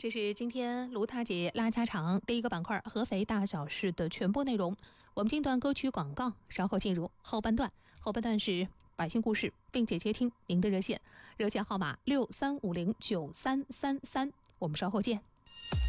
这是今天卢大姐拉家常第一个板块合肥大小事的全部内容。我们进段歌曲广告，稍后进入后半段。后半段是百姓故事，并且接听您的热线，热线号码63509333。我们稍后见。